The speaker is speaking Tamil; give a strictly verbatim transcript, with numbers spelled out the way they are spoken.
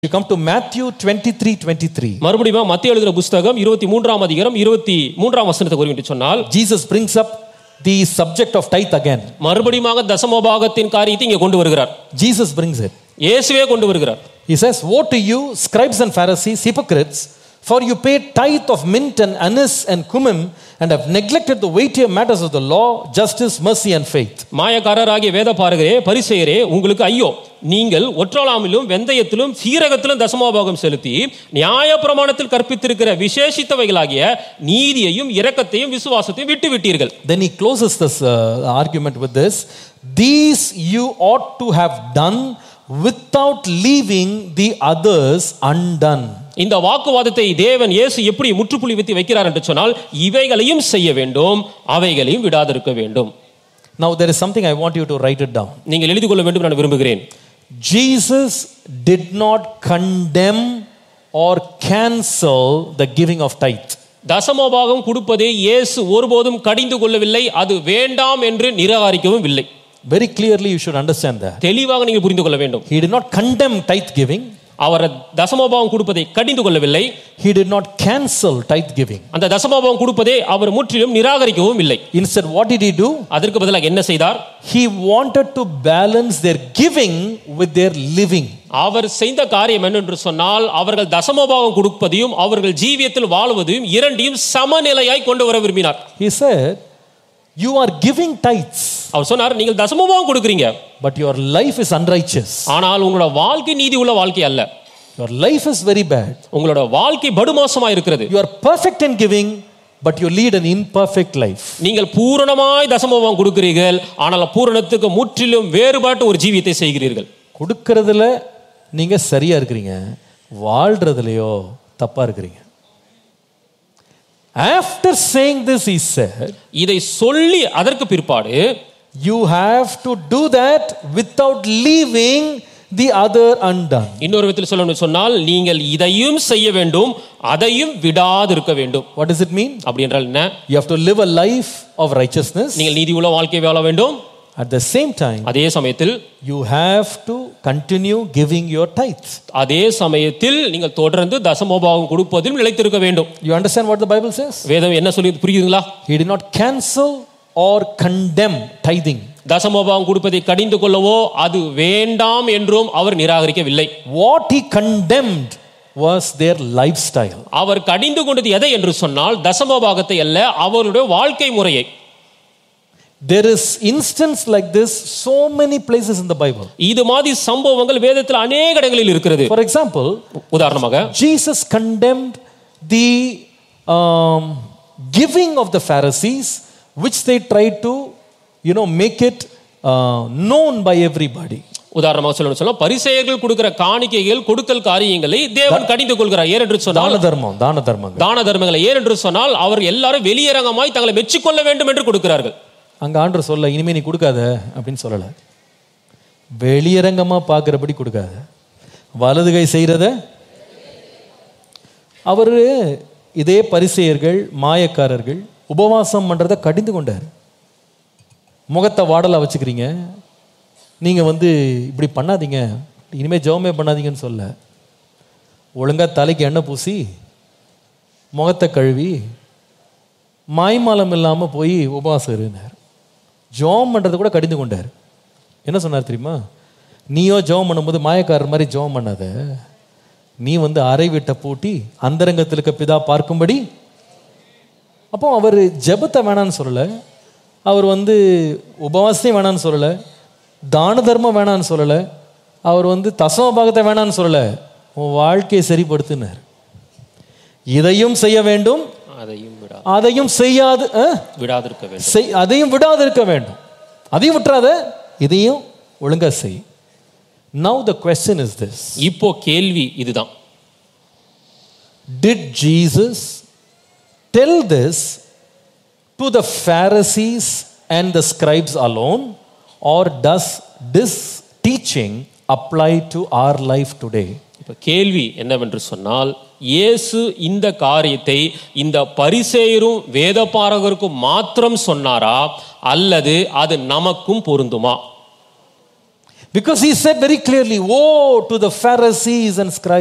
You come to Matthew twenty-three twenty-three. மறுபடியும் மத்தேயு எழுதின புத்தகம் இருபத்தி மூன்றாம் அதிகாரம் இருபத்தி மூன்றாம் வசனத்தை குறிப்பிட்டு சொன்னால் Jesus brings up the subject of tithe again. மறுபடியும் தசமபாகத்தின் காரியத்தை இங்கே கொண்டு வருகிறார். Jesus brings it. இயேசுவே கொண்டு வருகிறார். He says, "Woe to you, scribes and Pharisees, hypocrites, for you pay tithe of mint and anise and cumin and have neglected the weightier matters of the law, justice, mercy and faith." மாயக்காரராகிய வேதபாரகரே, பரிசேயரே, உங்களுக்கு ஐயோ! நீங்கள் ஒற்றலாமிலும் வெந்தயத்திலும் சீரகத்திலும் தசமபாகம் செலுத்தி நியாயப்பிரமாணத்தில் கற்பித்திருக்கிற விசேஷித்தவைகளாகிய நீதியையும் இரக்கத்தையும் விசுவாசத்தையும் விட்டு விட்டீர்கள். Then he closes this uh, argument with this: "These you ought to have done without leaving the others undone." இந்த வாக்குவாதத்தை தேவன் இயேசு எப்படி முற்றுப்புள்ளி வைத்து வைக்கிறார் என்று சொன்னால், இவைகளையும் செய்ய வேண்டும், அவைகளையும் விடாதிருக்க வேண்டும். Now there is something I want you to write it down. நீங்கள் எழுதி கொள்ள வேண்டும் நான் விரும்புகிறேன். Jesus did not condemn or cancel the giving of tithe. தசமபாகம் கொடுப்பதை இயேசு ஒருபோதும் கடிந்து கொள்ளவில்லை, அது வேண்டாம் என்று நிராகரிக்கவும் இல்லை. Very clearly you should understand that. தெளிவாக நீங்கள் புரிந்து கொள்ள வேண்டும். He did not condemn tithe giving. அவர் தசமபாகம் கொடுப்பதை கடிந்து கொள்ளவில்லை. He did not cancel tithe giving. அந்த தசமபாகம் கொடுப்பதை அவர் முற்றிலும் நிராகரிக்கவும் இல்லை. Instead, what did he do? அதற்கு பதிலாக என்ன செய்தார்? He wanted to balance their giving with their living. அவர் செய்த காரியம் என்னென்று சொன்னால், அவர்கள் தசமபாகம் கொடுப்பதையும் அவர்கள் ஜீவியத்தில் வாழ்வதையும் இரண்டையும் சமநிலையாய் கொண்டு வர விரும்பினார். He said, "You are giving tithes." அவர் சொன்னார், நீங்கள் தசமபாகம் கொடுக்கிறீங்க, but your life is unrighteous. ஆனால் உங்களோட வாழ்க்கை நீதி உள்ள வாழ்க்கை அல்ல. Your life is very bad. உங்களோட வாழ்க்கை படுமோசமாக இருக்கிறது. You are perfect in giving, but you lead an imperfect life. நீங்கள் பூரணமாய் தசமபாகம் கொடுக்கிறீர்கள், ஆனால் பூரணத்துக்கு முற்றிலும் வேறுபட்ட ஒரு ஜீவியத்தை செய்கிறீர்கள். கொடுக்கிறதுல நீங்க சரியா இருக்கிறீங்க, வாழ்றதுலயோ தப்பா இருக்கிறீங்க. After saying this, he said, இதை சொல்லி அதற்கு பிற்பாடு, you have to do that without leaving the other undone. இன்னொரு விதத்தில் சொல்லணும்னு சொன்னால், நீங்கள் இதையும் செய்ய வேண்டும், அதையும் விடாது இருக்க வேண்டும். What does it mean? அப்படி என்றால் என்ன? You have to live a life of righteousness. நீங்கள் நீதி உள்ள வாழ்க்கை வாழ வேண்டும். At the same time, அதே சமயத்தில் you have to continue giving your tithes. அதே சமயத்தில் நீங்கள் தொடர்ந்து தசமபாகம் கொடுப்பதில் நிலைத்திருக்க வேண்டும். You understand what the Bible says? வேதம் என்ன சொல்லி புரியுதுங்களா? He did not cancel or condemn tithing. தசமபாகம் கொடுப்பதை கடிந்து கொள்ளவோ அது வேண்டாம் என்றும் அவர் நிராகரிக்கவில்லை. What he condemned was their lifestyle. அவர் கடிந்து கொண்டது எதை என்று சொன்னால், தசமபாகத்தை அல்ல, அவருடைய வாழ்க்கை முறையை. There is instance like this so many places in the Bible. இது மாதிரி சம்பவங்கள் வேதத்தில் अनेक இடங்களில் இருக்கிறது. For example, உதாரணமாக Jesus condemned the um, giving of the Pharisees, which they tried to, you know, make it uh, known by everybody. உதாரணமாக சொல்லணும் சொன்னா, பரிசேயர்கள் கொடுக்கிற காணிக்கைகள் கொடுக்கல் காரியங்களை தேவன் கடிந்து கொள்கிறார். ஏன் என்று சொன்னால், தான தர்மம் தான தர்மங்கள் தான தர்மங்களை ஏன் என்று சொன்னால், அவர் எல்லாரும் வெளியரங்கமாய் தங்களை மெச்சிக்கொள்ள வேண்டும் என்று கொடுக்கிறார்கள். அங்க ஆண்டவர் சொல்ல, இனிமே நீ கொடுக்காத அப்படின்னு சொல்லல. வெளியரங்கமா பார்க்கிறபடி கொடுக்காத, வலது கை செய்யறத. அவரு இதே பரிசேயர்கள் மாயக்காரர்கள் உபவாசம் பண்றதை கடிந்து கொண்டார். முகத்தை வாடலா வச்சுக்கிறீங்க, நீங்க வந்து இப்படி பண்ணாதீங்க, இனிமே ஜெபமே பண்ணாதீங்கன்னு சொல்ல. ஒழுங்கா தலைக்கு எண்ணெய் பூசி முகத்தை கழுவி மாய்மாலம் இல்லாம போய் உபவாசம் இருந்தார். ஜெபம் பண்றதை கூட கடிந்து கொண்டார். என்ன சொன்னார் தெரியுமா? நீயோ ஜெபம் பண்ணும்போது மாயக்காரர் மாதிரி ஜெபம் பண்ணாத, நீ வந்து அறை வீட்டை பூட்டி அந்தரங்கத்தில் இருக்க பிதா பார்க்கும்படி. அப்போ அவர் ஜெபத்தை வேணான்னு சொல்லலை, அவர் வந்து உபவாசத்தையும் வேணான்னு சொல்லலை, தான தர்மம் வேணான்னு சொல்லலை, அவர் வந்து தசம பாகத்தை வேணான்னு சொல்லலை, உன் வாழ்க்கையை சரிப்படுத்தினார். இதையும் செய்ய வேண்டும், அதையும் விடாது அதையும் செய்யாது விடாதிருக்க வேண்டும். அதையும் விடாது இருக்க வேண்டும். அதையும் விட்டுறாத, இதையும் ஒழுங்கா செய். Now the question is this. இப்போ கேள்வி இதுதான். Did Jesus tell this to the Pharisees and the scribes alone, or does this teaching apply to our life today? இப்போ கேள்வி என்னவென்று சொன்னால், இயேசு இந்த காரியத்தை இந்த பரிசேயரும் வேதபாரகருக்கும் மாத்திரம் சொன்னாரா, அல்லது அது நமக்கும் பொருந்துமா? Because he said very clearly, woe to the Pharisees and scribes.